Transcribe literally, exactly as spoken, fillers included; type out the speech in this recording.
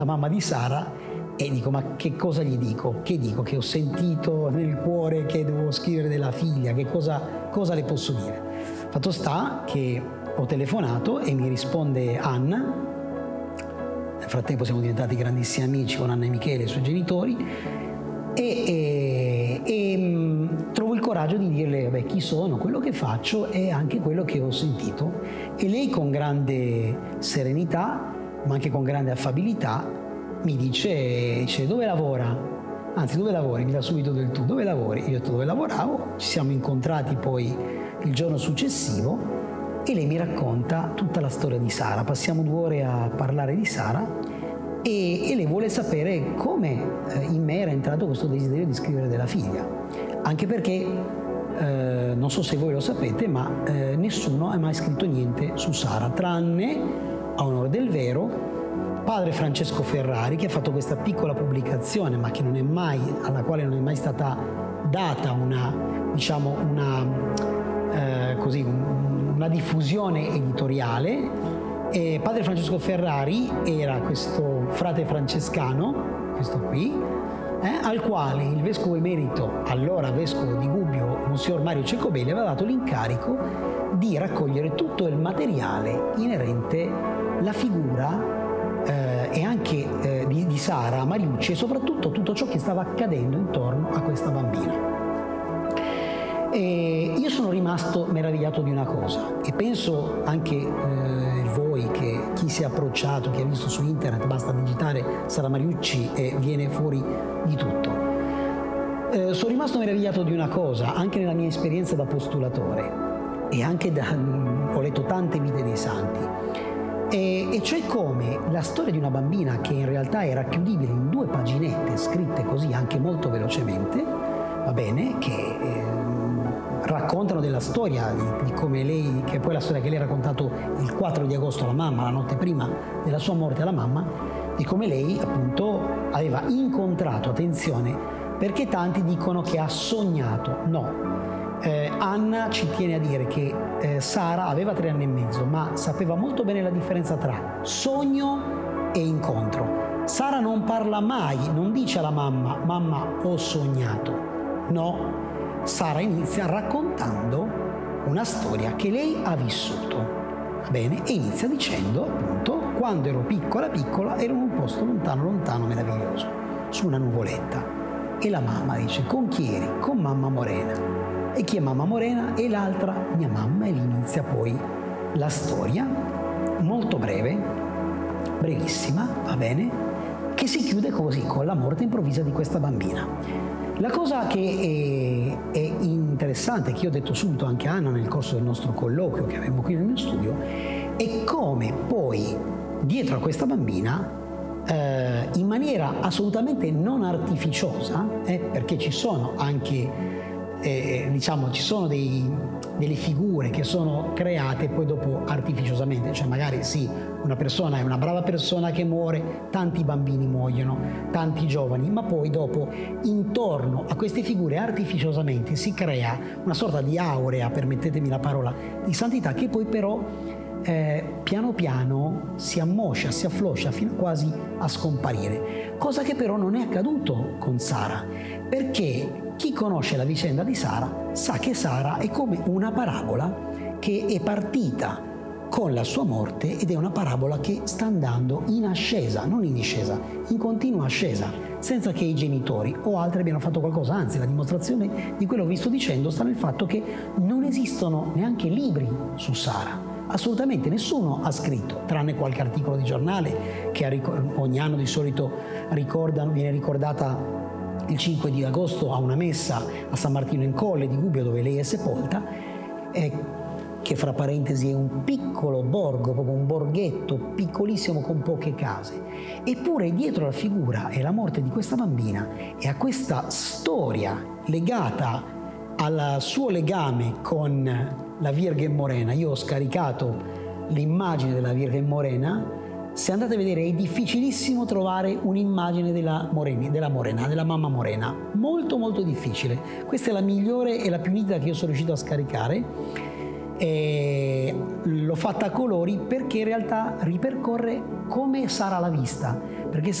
la mamma di Sara e dico: ma che cosa gli dico? Che dico? Che ho sentito nel cuore che devo scrivere della figlia, che cosa, cosa le posso dire? Fatto sta che ho telefonato e mi risponde Anna. Nel frattempo siamo diventati grandissimi amici con Anna e Michele, i suoi genitori, e, e, e mh, trovo il coraggio di dirle: vabbè, chi sono, quello che faccio e anche quello che ho sentito. E lei, con grande serenità ma anche con grande affabilità, mi dice, dice dove lavora? Anzi, dove lavori? Mi dà subito del tu. Dove lavori? Io ho detto dove lavoravo. Ci siamo incontrati poi il giorno successivo e lei mi racconta tutta la storia di Sara. Passiamo due ore a parlare di Sara e, e lei vuole sapere come eh, in me era entrato questo desiderio di scrivere della figlia. Anche perché, eh, non so se voi lo sapete, ma eh, nessuno ha mai scritto niente su Sara, tranne, a onore del vero, padre Francesco Ferrari, che ha fatto questa piccola pubblicazione, ma che non è mai, alla quale non è mai stata data una, diciamo, una, eh, così, un, una diffusione editoriale. E padre Francesco Ferrari era questo frate francescano, questo qui, eh, al quale il vescovo emerito, allora vescovo di Gubbio, Monsignor Mario Cecobelli, aveva dato l'incarico di raccogliere tutto il materiale inerente la figura eh, e anche eh, di, di Sara Mariucci, e soprattutto tutto ciò che stava accadendo intorno a questa bambina. E io sono rimasto meravigliato di una cosa, e penso anche eh, voi, che chi si è approcciato, chi ha visto su internet, basta digitare Sara Mariucci e viene fuori di tutto. Eh, sono rimasto meravigliato di una cosa, anche nella mia esperienza da postulatore, e anche da, ho letto tante vite dei santi. E, e cioè come la storia di una bambina, che in realtà è racchiudibile in due paginette scritte così anche molto velocemente, va bene, che eh, raccontano della storia di, di come lei, che è poi la storia che lei ha raccontato il quattro di agosto alla mamma, la notte prima della sua morte alla mamma, di come lei appunto aveva incontrato, attenzione, perché tanti dicono che ha sognato. No. Eh, Anna ci tiene a dire che eh, Sara aveva tre anni e mezzo, ma sapeva molto bene la differenza tra sogno e incontro. Sara non parla mai, non dice alla mamma: mamma, ho sognato. No, Sara inizia raccontando una storia che lei ha vissuto. Va bene? E inizia dicendo, appunto, quando ero piccola piccola ero in un posto lontano lontano meraviglioso, su una nuvoletta. E la mamma dice: con chi eri? Con mamma Morena. E chi è mamma Morena? E l'altra mia mamma. E lì inizia poi la storia, molto breve, brevissima, va bene, che si chiude così, con la morte improvvisa di questa bambina. La cosa che è, è interessante, che io ho detto subito anche a Anna nel corso del nostro colloquio che abbiamo qui nel mio studio, è come poi dietro a questa bambina, eh, in maniera assolutamente non artificiosa, eh, perché ci sono anche Eh, diciamo, ci sono dei, delle figure che sono create poi dopo artificiosamente, cioè magari sì, una persona è una brava persona che muore, tanti bambini muoiono, tanti giovani, ma poi dopo intorno a queste figure artificiosamente si crea una sorta di aurea, permettetemi la parola, di santità, che poi però eh, piano piano si ammoscia, si affloscia fino quasi a scomparire, cosa che però non è accaduto con Sara, perché chi conosce la vicenda di Sara sa che Sara è come una parabola che è partita con la sua morte ed è una parabola che sta andando in ascesa, non in discesa, in continua ascesa, senza che i genitori o altri abbiano fatto qualcosa. Anzi, la dimostrazione di quello che vi sto dicendo sta nel fatto che non esistono neanche libri su Sara. Assolutamente nessuno ha scritto, tranne qualche articolo di giornale che ogni anno di solito ricordano, viene ricordata il cinque di agosto a una messa a San Martino in Colle di Gubbio, dove lei è sepolta, eh, che fra parentesi è un piccolo borgo, proprio un borghetto piccolissimo con poche case. Eppure dietro la figura e la morte di questa bambina e a questa storia legata al suo legame con la Virgen Morena, io ho scaricato l'immagine della Virgen Morena. Se andate a vedere è difficilissimo trovare un'immagine della, Moreni, della Morena, della mamma Morena, molto molto difficile. Questa è la migliore e la più nitida che io sono riuscito a scaricare, E l'ho fatta a colori perché in realtà ripercorre come sarà la vista, perché